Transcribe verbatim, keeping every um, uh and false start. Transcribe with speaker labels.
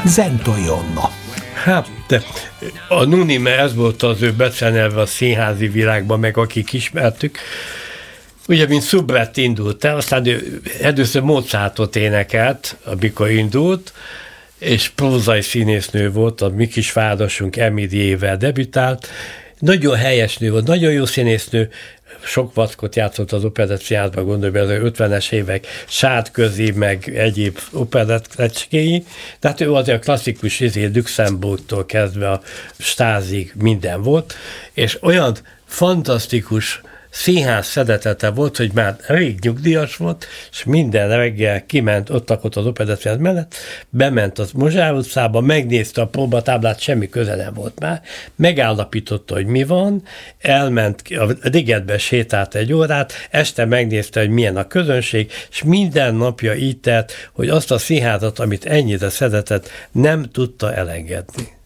Speaker 1: Zentai Anna.
Speaker 2: Hát, de a Nuni, ez volt az ő becenelve a színházi világban, meg akik ismertük, ugye, mint szubrett indult el, aztán ő először Mozartot énekelt, amikor indult, és prózai színésznő volt, a mi kis városunk Emilyével debütált. Nagyon helyes nő volt, nagyon jó színésznő, sok vackot játszott az operettszínházban, gondolj bele, az ötvenes évek Sárközi, meg egyéb operettecskéi. Tehát ő azért a klasszikus izé, Luxemburgtól kezdve a Stázig minden volt, és olyan fantasztikus színház szeretete volt, hogy már rég nyugdíjas volt, és minden reggel kiment, ott lakott az operettszínház mellett, bement az Mozsár utcába, megnézte a próbatáblát, semmi köze nem volt már, megállapította, hogy mi van, elment, a Ligetbe sétált egy órát, este megnézte, hogy milyen a közönség, és minden napja így tett, hogy azt a színházat, amit ennyire szeretett, nem tudta elengedni.